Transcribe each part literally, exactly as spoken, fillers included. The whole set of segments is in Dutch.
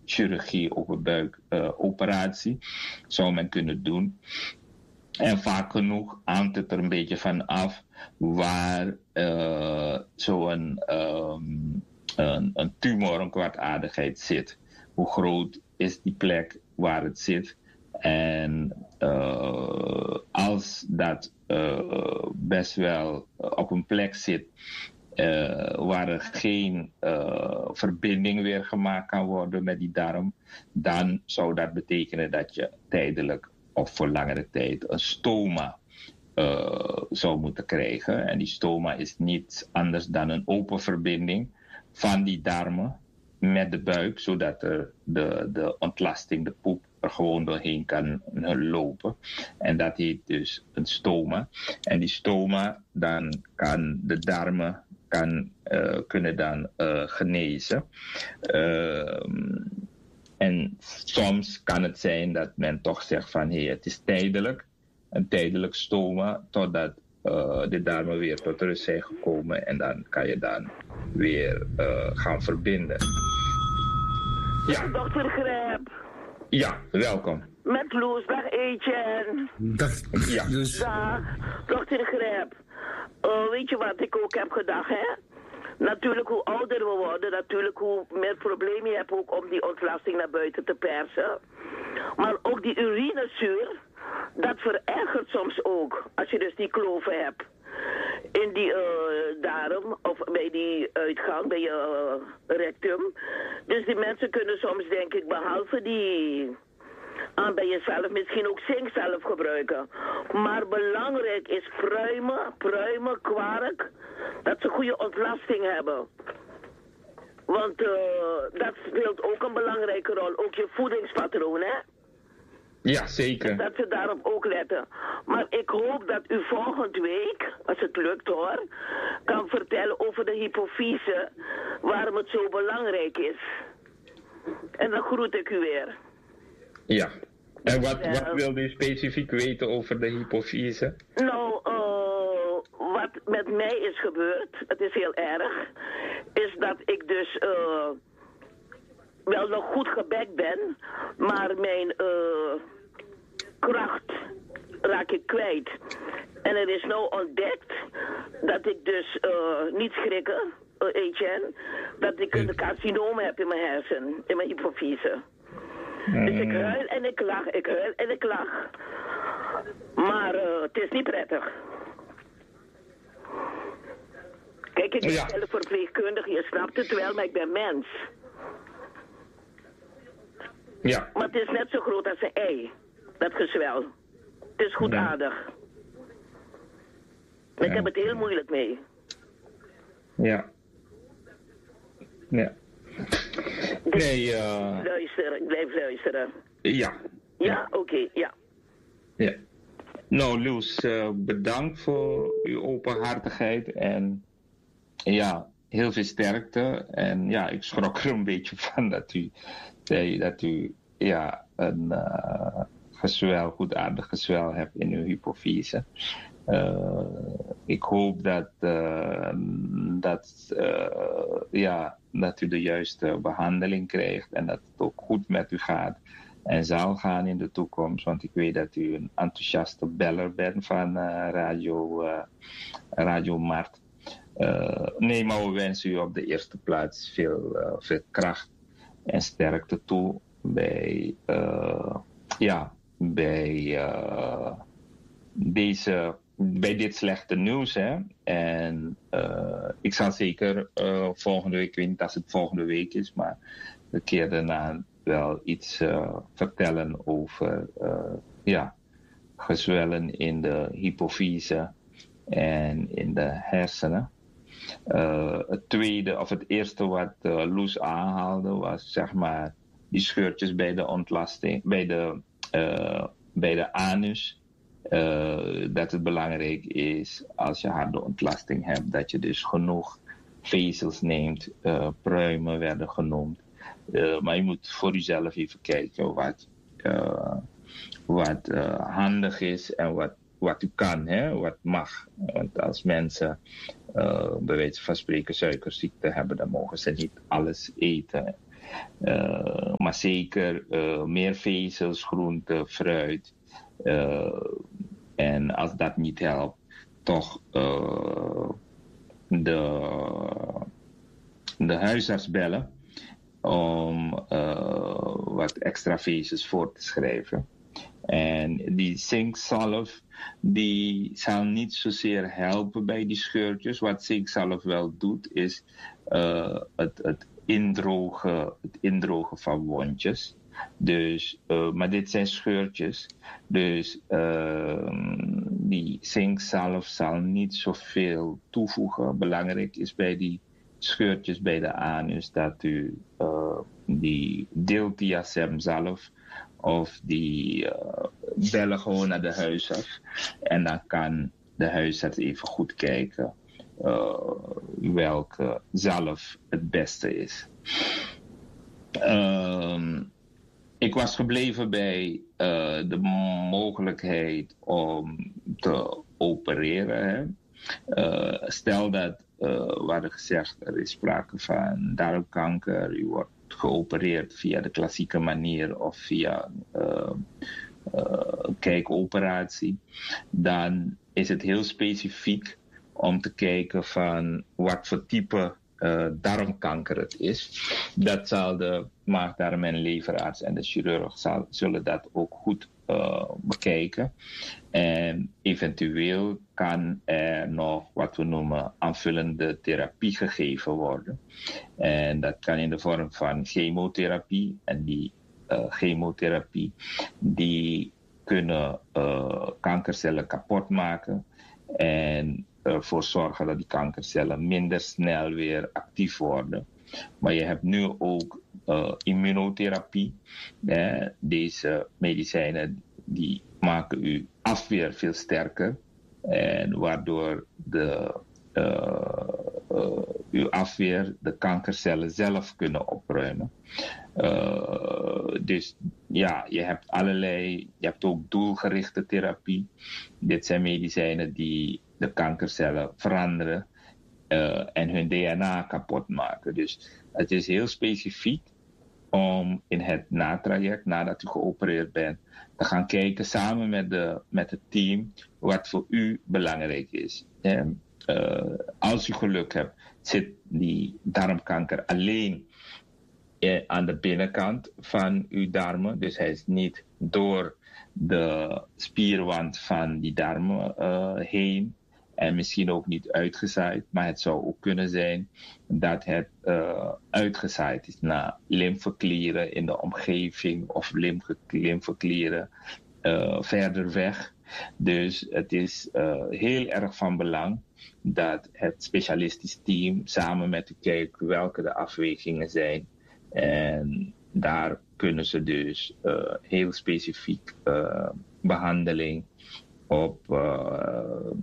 chirurgie, open buik uh, operatie zou men kunnen doen. En vaak genoeg hangt het er een beetje van af waar uh, zo'n um, een, een tumor, een kwaadaardigheid zit. Hoe groot is die plek waar het zit? En uh, als dat uh, best wel op een plek zit uh, waar er geen uh, verbinding weer gemaakt kan worden met die darm, dan zou dat betekenen dat je tijdelijk of voor langere tijd een stoma uh, zou moeten krijgen. En die stoma is niets anders dan een open verbinding van die darmen met de buik, zodat er de, de ontlasting, de poep, er gewoon doorheen kan lopen. En dat heet dus een stoma. En die stoma, dan kan de darmen kan, uh, kunnen dan uh, genezen. Uh, en soms kan het zijn dat men toch zegt van hé, hey, het is tijdelijk, een tijdelijk stoma, totdat uh, de darmen weer tot rust zijn gekomen en dan kan je dan weer uh, gaan verbinden. Ja. Dokter Grijp. Ja, welkom. Met Loes, dag Etienne. Dag, ja. Dus. Dag, dokter Grijp. Uh, weet je wat ik ook heb gedacht, hè? Natuurlijk, hoe ouder we worden, natuurlijk hoe meer problemen je hebt ook om die ontlasting naar buiten te persen. Maar ook die urinezuur, dat verergert soms ook, als je dus die kloven hebt. In die uh, darm, of bij die uitgang, bij je uh, rectum. Dus die mensen kunnen soms, denk ik, behalve die aan bij jezelf misschien ook zinkzelf gebruiken. Maar belangrijk is pruimen, pruimen, kwark, dat ze goede ontlasting hebben. Want uh, dat speelt ook een belangrijke rol, ook je voedingspatroon, hè? Ja, zeker. Dat ze daarop ook letten. Maar ik hoop dat u volgende week, als het lukt hoor, kan vertellen over de hypofyse, waarom het zo belangrijk is. En dan groet ik u weer. Ja. En wat, uh, wat wilde u specifiek weten over de hypofyse? Nou, uh, wat met mij is gebeurd, het is heel erg, is dat ik dus uh, wel nog goed gebekt ben, maar mijn uh, kracht raak ik kwijt. En er is nou ontdekt dat ik dus, uh, niet schrikken, uh, Etienne, dat ik een carcinoom heb in mijn hersen, in mijn hypofyse. Dus ik huil en ik lach, ik huil en ik lach. Maar uh, het is niet prettig. Kijk, ik ben ja. zelf verpleegkundig, je snapt het wel, maar ik ben mens. Ja. Maar het is net zo groot als een ei, dat gezwel. Het is goedaardig. Ja. Ik heb het heel moeilijk mee. Ja. Ja. Dus nee, uh... luister, ik blijf luisteren. Ja. Ja, oké, okay, ja. Ja. Nou, Loes, uh, bedankt voor uw openhartigheid en ja, heel veel sterkte. En ja, ik schrok er een beetje van dat u zei dat u ja, een uh, gezwel, goedaardig gezwel hebt in uw hypofyse. Uh, ik hoop dat, uh, dat, uh, ja, dat u de juiste behandeling krijgt en dat het ook goed met u gaat en zal gaan in de toekomst. Want ik weet dat u een enthousiaste beller bent van uh, Radio, uh, Radio Mart. Uh, nee, maar we wensen u op de eerste plaats veel, uh, veel kracht en sterkte toe bij, uh, ja, bij uh, deze... bij dit slechte nieuws. Hè? En uh, ik zal zeker uh, volgende week, ik weet niet als het volgende week is, maar de keer daarna wel iets uh, vertellen over uh, ja, gezwellen in de hypofyse en in de hersenen. Uh, het tweede, of het eerste wat uh, Loes aanhaalde, was zeg maar die scheurtjes bij de ontlasting, bij de, uh, bij de anus. Uh, dat het belangrijk is als je harde ontlasting hebt, dat je dus genoeg vezels neemt. Uh, pruimen werden genoemd. Uh, maar je moet voor jezelf even kijken wat, uh, wat uh, handig is en wat, wat u kan, hè, wat mag. Want als mensen uh, bij wijze van spreken suikerziekte hebben, dan mogen ze niet alles eten. Uh, maar zeker uh, meer vezels, groente, fruit. Uh, en als dat niet helpt, toch uh, de, de huisarts bellen om uh, wat extra vezels voor te schrijven. En die zinkzalf, die zal niet zozeer helpen bij die scheurtjes. Wat zinkzalf wel doet, is uh, het, het, indrogen, het indrogen van wondjes. Dus, uh, maar dit zijn scheurtjes. Dus uh, die zinkzalf zal niet zoveel toevoegen. Belangrijk is bij die scheurtjes bij de anus dat u uh, die diltiazem zalf of die uh, bellen gewoon naar de huisarts. En dan kan de huisarts even goed kijken uh, welke zalf het beste is. Uh, ik was gebleven bij uh, de mogelijkheid om te opereren. Hè. Uh, stel dat, uh, we hadden gezegd, er is sprake van darmkanker. U wordt geopereerd via de klassieke manier of via uh, uh, kijkoperatie. Dan is het heel specifiek om te kijken van wat voor type uh, darmkanker het is. Dat zal de maagdarm- en leverarts en de chirurg zal, zullen dat ook goed uh, bekijken. En eventueel kan er nog wat we noemen aanvullende therapie gegeven worden. En dat kan in de vorm van chemotherapie. En die uh, chemotherapie die kunnen uh, kankercellen kapot maken. En ervoor zorgen dat die kankercellen minder snel weer actief worden. Maar je hebt nu ook uh, immunotherapie. Eh, deze medicijnen die maken uw afweer veel sterker. En waardoor de, uh, uh, uw afweer de kankercellen zelf kunnen opruimen. Uh, dus ja, je hebt allerlei, je hebt ook doelgerichte therapie. Dit zijn medicijnen die de kankercellen veranderen uh, en hun D N A kapot maken. Dus het is heel specifiek om in het natraject, nadat u geopereerd bent, te gaan kijken samen met, de, met het team wat voor u belangrijk is. En, uh, als u geluk hebt, zit die darmkanker alleen eh, aan de binnenkant van uw darmen. Dus hij is niet door de spierwand van die darmen uh, heen. En misschien ook niet uitgezaaid, maar het zou ook kunnen zijn dat het uh, uitgezaaid is naar lymfeklieren in de omgeving of lymfeklieren uh, verder weg. Dus het is uh, heel erg van belang dat het specialistisch team samen met u kijkt welke de afwegingen zijn. En daar kunnen ze dus uh, heel specifiek uh, behandeling op... Uh,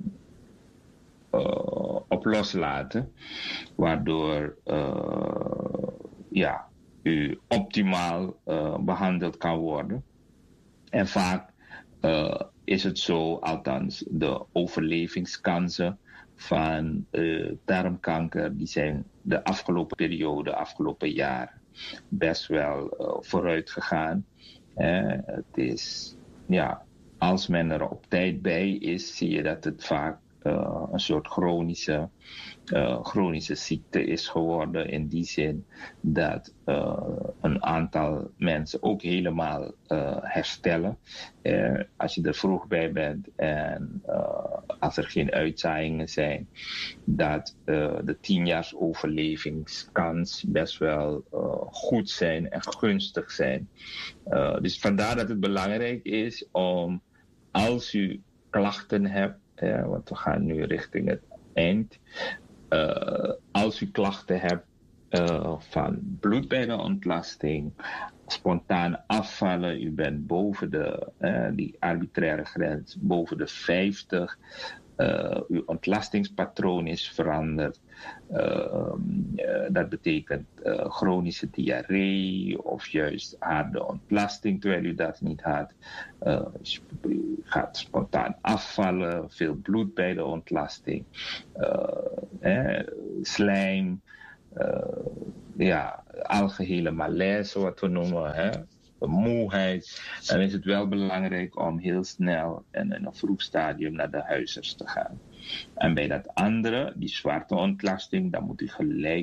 Uh, op loslaten, waardoor uh, ja, u optimaal uh, behandeld kan worden. En vaak uh, is het zo, althans de overlevingskansen van uh, darmkanker, die zijn de afgelopen periode, de afgelopen jaren, best wel uh, vooruit gegaan. Eh, het is, ja, als men er op tijd bij is, zie je dat het vaak Uh, een soort chronische, uh, chronische ziekte is geworden. In die zin dat uh, een aantal mensen ook helemaal uh, herstellen. Uh, als je er vroeg bij bent en uh, als er geen uitzaaiingen zijn, dat uh, de tienjaars overlevingskans best wel uh, goed zijn en gunstig zijn. Uh, dus vandaar dat het belangrijk is om, als u klachten hebt, ja, want we gaan nu richting het eind. Uh, als u klachten hebt uh, van bloedbijnontlasting, spontaan afvallen, u bent boven de, uh, die arbitraire grens, boven de vijftig, uh, uw ontlastingspatroon is veranderd. Uh, uh, dat betekent uh, chronische diarree of juist harde ontlasting terwijl u dat niet had. Uh, u gaat spontaan afvallen, veel bloed bij de ontlasting, uh, eh, slijm, uh, ja, algehele malaise, wat we noemen, hè, moeheid, dan is het wel belangrijk om heel snel en in een vroeg stadium naar de huisarts te gaan. En bij dat andere, die zwarte ontlasting, dan moet u gelijk